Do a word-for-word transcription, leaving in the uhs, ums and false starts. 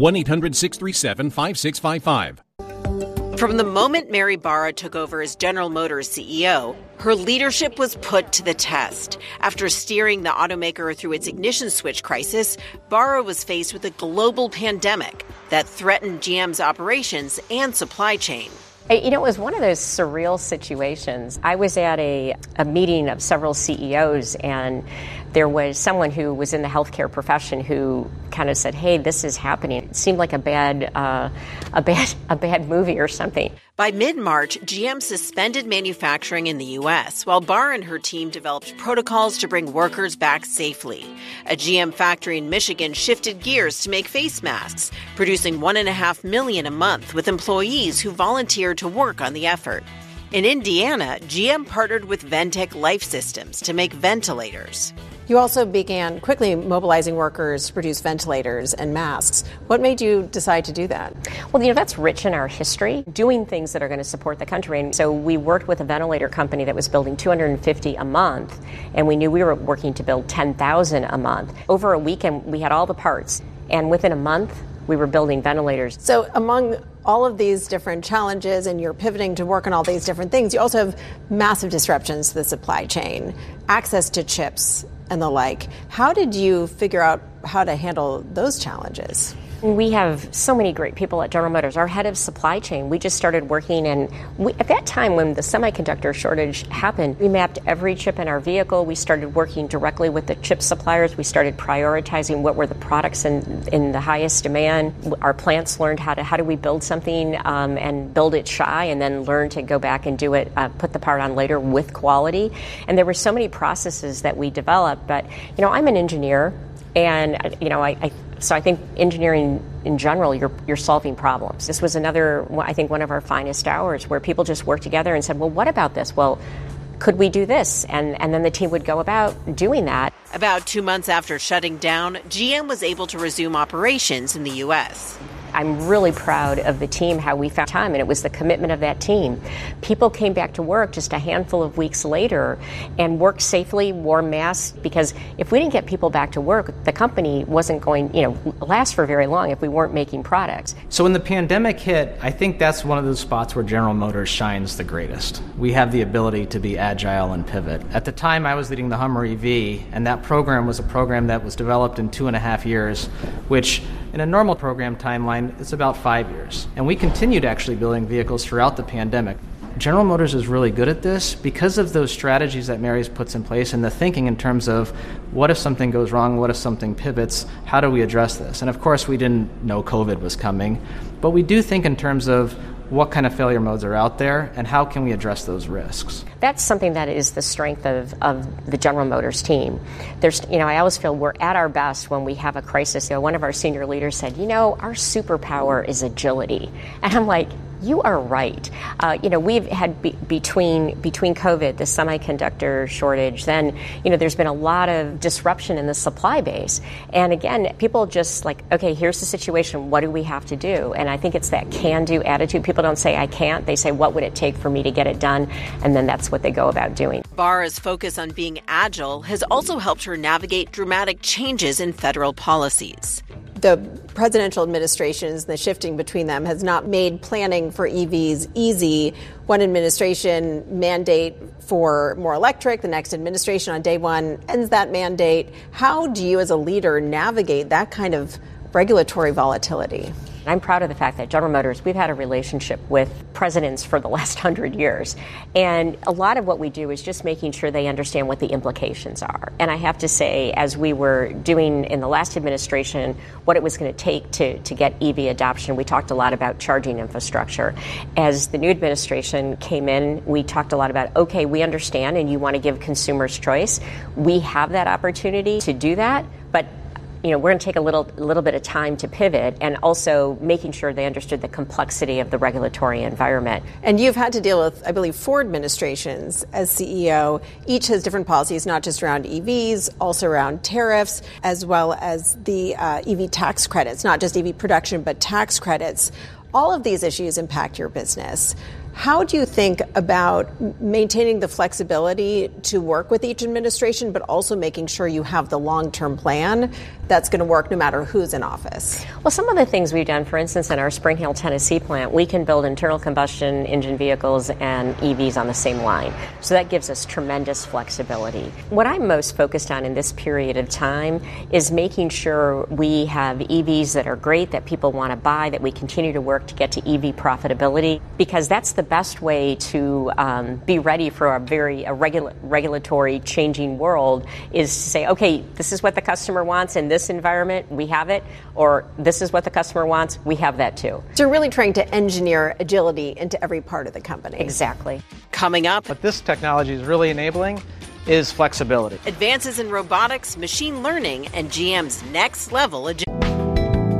one eight hundred six three seven five six five five. From the moment Mary Barra took over as General Motors C E O, her leadership was put to the test. After steering the automaker through its ignition switch crisis, Barra was faced with a global pandemic that threatened G M's operations and supply chain. You know, it was one of those surreal situations. I was at a, a meeting of several C E Os, and there was someone who was in the healthcare profession who kind of said, "Hey, this is happening." It seemed like a bad, uh, a bad, a bad movie or something. By mid-March, G M suspended manufacturing in the U S, while Barra and her team developed protocols to bring workers back safely. A G M factory in Michigan shifted gears to make face masks, producing one and a half million a month with employees who volunteered to work on the effort. In Indiana, G M partnered with Ventec Life Systems to make ventilators. You also began quickly mobilizing workers to produce ventilators and masks. What made you decide to do that? Well, you know, that's rich in our history, doing things that are going to support the country. And so we worked with a ventilator company that was building two hundred fifty a month, and we knew we were working to build ten thousand a month. Over a weekend, we had all the parts, and within a month, we were building ventilators. So among all of these different challenges, and you're pivoting to work on all these different things, you also have massive disruptions to the supply chain, access to chips and the like. How did you figure out how to handle those challenges? We have so many great people at General Motors. Our head of supply chain, we just started working, and we, at that time when the semiconductor shortage happened, we mapped every chip in our vehicle. We started working directly with the chip suppliers. We started prioritizing what were the products in, in the highest demand. Our plants learned how to how do we build something um, and build it shy, and then learn to go back and do it, uh, put the part on later with quality. And there were so many processes that we developed. But you know, I'm an engineer, and you know, I. I So I think engineering in general, you're you're solving problems. This was another, I think, one of our finest hours where people just worked together and said, well, what about this? Well, could we do this? And and then the team would go about doing that. About two months after shutting down, G M was able to resume operations in the U S. I'm really proud of the team, how we found time, and it was the commitment of that team. People came back to work just a handful of weeks later and worked safely, wore masks, because if we didn't get people back to work, the company wasn't going, you know, last for very long if we weren't making products. So when the pandemic hit, I think that's one of those spots where General Motors shines the greatest. We have the ability to be agile and pivot. At the time, I was leading the Hummer E V, and that program was a program that was developed in two and a half years, which in a normal program timeline, it's about five years. And we continued actually building vehicles throughout the pandemic. General Motors is really good at this because of those strategies that Mary's puts in place and the thinking in terms of what if something goes wrong, what if something pivots, how do we address this? And of course, we didn't know COVID was coming, but we do think in terms of what kind of failure modes are out there and how can we address those risks. That's something that is the strength of, of the General Motors team. There's, you know, I always feel we're at our best when we have a crisis. You know, one of our senior leaders said, you know, our superpower is agility. And I'm like, you are right. Uh, you know, we've had be- between between COVID, the semiconductor shortage, then, you know, there's been a lot of disruption in the supply base. And again, people just like, okay, here's the situation. What do we have to do? And I think it's that can-do attitude. People don't say, I can't. They say, what would it take for me to get it done? And then that's what they go about doing. Barra's focus on being agile has also helped her navigate dramatic changes in federal policies. The presidential administrations, the shifting between them, has not made planning for E Vs easy. One administration mandate for more electric, the next administration on day one ends that mandate. How do you as a leader navigate that kind of regulatory volatility? I'm proud of the fact that General Motors, we've had a relationship with presidents for the last hundred years. And a lot of what we do is just making sure they understand what the implications are. And I have to say, as we were doing in the last administration, what it was going to take to, to get E V adoption, we talked a lot about charging infrastructure. As the new administration came in, we talked a lot about, okay, we understand and you want to give consumers choice. We have that opportunity to do that, but you know, we're going to take a little a little bit of time to pivot, and also making sure they understood the complexity of the regulatory environment. And you've had to deal with, I believe, four administrations as C E O. Each has different policies, not just around E Vs, also around tariffs, as well as the uh, E V tax credits, not just E V production, but tax credits. All of these issues impact your business. How do you think about maintaining the flexibility to work with each administration, but also making sure you have the long-term plan that's going to work no matter who's in office? Well, some of the things we've done, for instance, in our Spring Hill, Tennessee plant, we can build internal combustion engine vehicles and E Vs on the same line. So that gives us tremendous flexibility. What I'm most focused on in this period of time is making sure we have E Vs that are great, that people want to buy, that we continue to work to get to E V profitability, because that's the best way to um, be ready for a very a regula- regulatory changing world, is to say, okay, this is what the customer wants in this environment, we have it, or this is what the customer wants, we have that too. So you're really trying to engineer agility into every part of the company. Exactly. Coming up, What this technology is really enabling is flexibility. advances in robotics, machine learning, and G M's next level agility.